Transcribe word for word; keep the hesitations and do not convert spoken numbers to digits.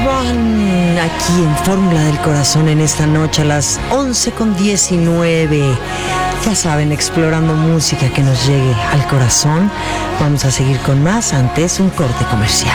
Run, aquí en Fórmula del Corazón en esta noche a las once con diecinueve. Ya saben, explorando música que nos llegue al corazón. Vamos a seguir con más, antes un corte comercial.